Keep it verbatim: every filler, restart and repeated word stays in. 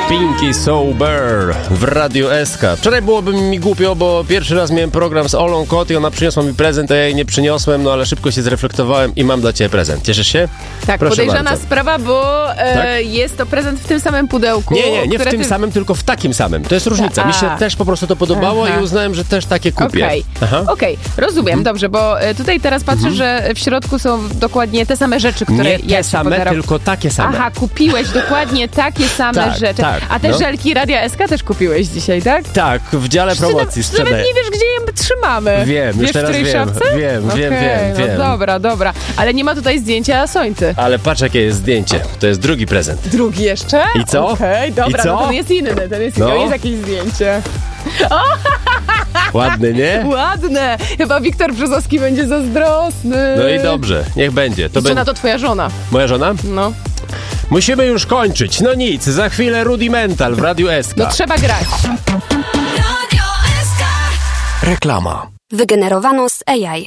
Pinky Sober w Radiu S K. Wczoraj byłoby mi głupio, bo pierwszy raz miałem program z Olą Kot i ona przyniosła mi prezent, a ja jej nie przyniosłem, no ale szybko się zreflektowałem i mam dla ciebie prezent. Cieszysz się? Tak, Proszę podejrzana bardzo. sprawa, bo e, Tak? jest to prezent w tym samym pudełku. Nie, nie, nie w które tym ty... samym, tylko w takim samym. To jest różnica. Mi się A. też po prostu to podobało Aha. i uznałem, że też takie kupię. Okej, Aha. okej, rozumiem, Mhm. dobrze, bo e, tutaj teraz patrzę, że w środku są dokładnie te same rzeczy, które Nie ja te ci same, podarow- tylko takie same. Aha, kupiłeś dokładnie takie same Tak, rzeczy. tak, A te no. żelki Radia S K też kupiłeś dzisiaj, tak? Tak, w dziale Ty, na, promocji ty nawet sprzedaję. nie wiesz, gdzie je trzymamy. Wiem, już wiesz, teraz w której wiem. szafce? Wiem, Okej, wiem, wiem, no wiem. dobra, dobra. Ale nie ma tutaj zdjęcia Sońty. Ale patrz, jakie jest zdjęcie. To jest drugi prezent. Drugi jeszcze? I co? Okej, dobra, I co? no ten jest inny, ten jest, No. no. jest jakieś zdjęcie. Ładny, nie? Ładne! Chyba Wiktor Brzozowski będzie zazdrosny. No i dobrze, niech będzie. To Liczę be... na to twoja żona. Moja żona? No. Musimy już kończyć. No nic, za chwilę Rudimental w Radiu S K. No trzeba grać. Radio S K. Reklama. Wygenerowano z A I.